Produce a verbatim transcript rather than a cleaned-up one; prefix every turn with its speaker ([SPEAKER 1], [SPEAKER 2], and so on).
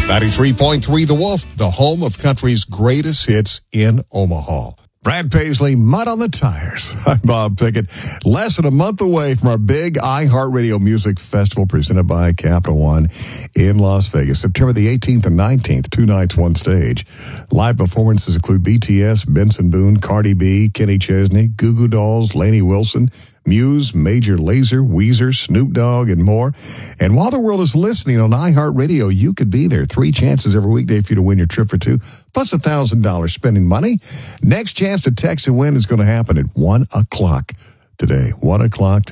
[SPEAKER 1] ninety-three point three The Wolf, the home of country's greatest hits in Omaha. Brad Paisley, Mud on the Tires. I'm Bob Pickett. Less than a month away from our big iHeartRadio Music Festival presented by Capital One in Las Vegas. September the eighteenth and nineteenth, two nights, one stage. Live performances include B T S, Benson Boone, Cardi B, Kenny Chesney, Goo Goo Dolls, Lainey Wilson, Muse, Major Lazer, Weezer, Snoop Dogg, and more. And while the world is listening on iHeartRadio, you could be there. Three chances every weekday for you to win your trip for two, plus one thousand dollars spending money. Next chance to text and win is going to happen at one o'clock today. one o'clock today.